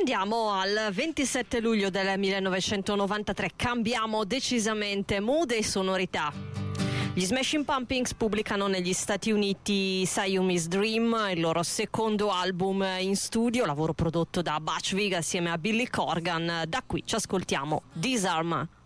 Andiamo al 27 luglio del 1993, cambiamo decisamente mood e sonorità. Gli Smashing Pumpkins pubblicano negli Stati Uniti Siamese Dream, il loro secondo album in studio, lavoro prodotto da Butch Vig assieme a Billy Corgan. Da qui ci ascoltiamo Disarm.